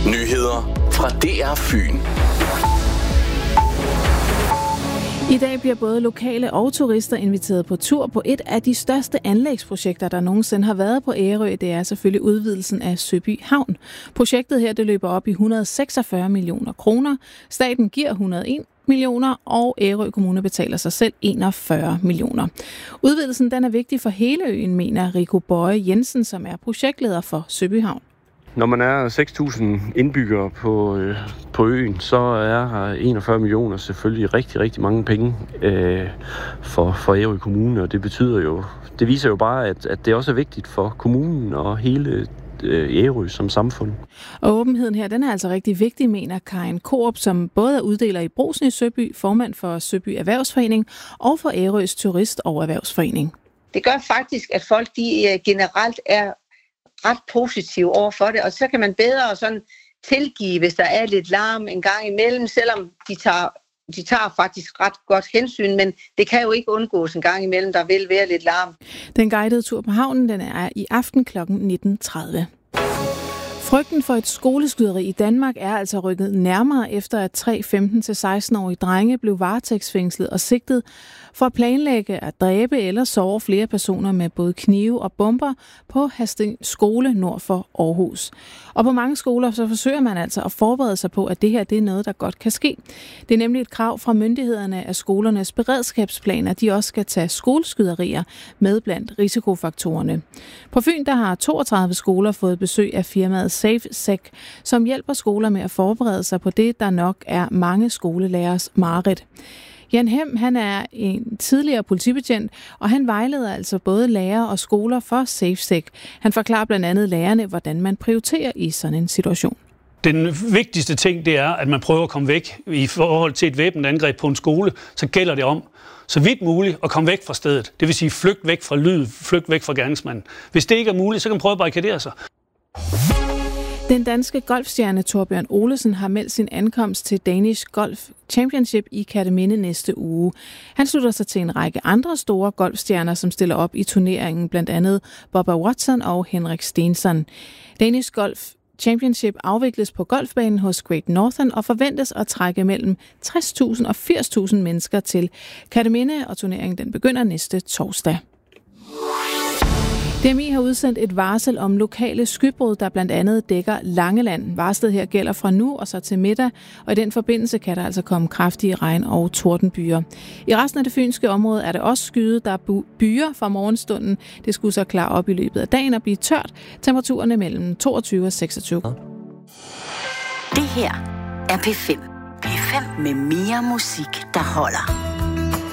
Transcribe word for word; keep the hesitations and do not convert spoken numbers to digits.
Nyheder fra D R Fyn. I dag bliver både lokale og turister inviteret på tur på et af de største anlægsprojekter, der nogensinde har været på Ærø. Det er selvfølgelig udvidelsen af Søby Havn. Projektet her det løber op i et hundrede og seksogfyrre millioner kroner. Staten giver et hundrede og en millioner, og Ærø Kommune betaler sig selv enogfyrre millioner. Udvidelsen den er vigtig for hele øen, mener Rico Bøje Jensen, som er projektleder for Søby Havn. Når man er seks tusind indbyggere på, øh, på øen, så er enogfyrre millioner selvfølgelig rigtig, rigtig mange penge øh, for, for Ærø Kommune, og det betyder jo, det viser jo bare, at, at det også er vigtigt for kommunen og hele øh, Ærø som samfund. Og åbenheden her, den er altså rigtig vigtig, mener Karin Korup, som både er uddeler i Brugsen i Søby, formand for Søby Erhvervsforening og for Ærøs Turist- og Erhvervsforening. Det gør faktisk, at folk de generelt er ret positiv over for det, og så kan man bedre sådan tilgive, hvis der er lidt larm en gang imellem, selvom de tager, de tager faktisk ret godt hensyn, men det kan jo ikke undgås en gang imellem, der vil være lidt larm. Den guidede tur på havnen, den er i aften klokken nitten tredive. Frygten for et skoleskyderi i Danmark er altså rykket nærmere efter, at tre femten til seksten-årige drenge blev varetægtsfængslet og sigtet for at planlægge at dræbe eller såre flere personer med både knive og bomber på Hadsten skole nord for Aarhus. Og på mange skoler så forsøger man altså at forberede sig på, at det her det er noget, der godt kan ske. Det er nemlig et krav fra myndighederne, at skolernes beredskabsplaner de også skal tage skoleskyderier med blandt risikofaktorerne. På Fyn der har toogtredive skoler fået besøg af firmaet SafeSec, som hjælper skoler med at forberede sig på det, der nok er mange skolelærers mareridt. Jan Hem, han er en tidligere politibetjent, og han vejleder altså både lærere og skoler for SafeSec. Han forklarer blandt andet lærerne, hvordan man prioriterer i sådan en situation. Den vigtigste ting, det er, at man prøver at komme væk i forhold til et væbnet angreb på en skole. Så gælder det om, så vidt muligt, at komme væk fra stedet. Det vil sige, flygt væk fra lyd, flygt væk fra gerningsmanden. Hvis det ikke er muligt, så kan man prøve at barrikadere sig. Den danske golfstjerne Torbjørn Olesen har meldt sin ankomst til Danish Golf Championship i Kerteminde næste uge. Han slutter sig til en række andre store golfstjerner, som stiller op i turneringen, blandt andet Bubba Watson og Henrik Stenson. Danish Golf Championship afvikles på golfbanen hos Great Northern og forventes at trække mellem tres tusind og firs tusind mennesker til Kerteminde, og turneringen den begynder næste torsdag. D M I har udsendt et varsel om lokale skybrud, der blandt andet dækker Langeland. Varslet her gælder fra nu og så til middag, og i den forbindelse kan der altså komme kraftige regn- og tordenbyer. I resten af det fynske område er det også skyet, der er byer fra morgenstunden. Det skulle så klare op i løbet af dagen og blive tørt. Temperaturerne mellem toogtyve og seksogtyve. Det her er P fem. P fem med mere musik, der holder.